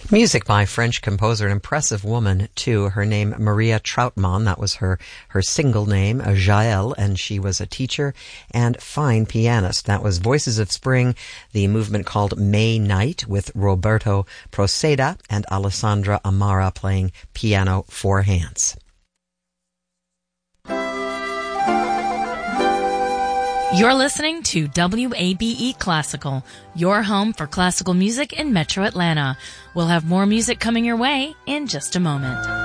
Music by French composer, an impressive woman, too. Her name, Maria Trautmann. That was her single name, Jael, and she was a teacher and fine pianist. That was Voices of Spring, the movement called May Night, with Roberto Proceda and Alessandra Amara playing piano four hands. You're listening to WABE Classical, your home for classical music in Metro Atlanta. We'll have more music coming your way in just a moment.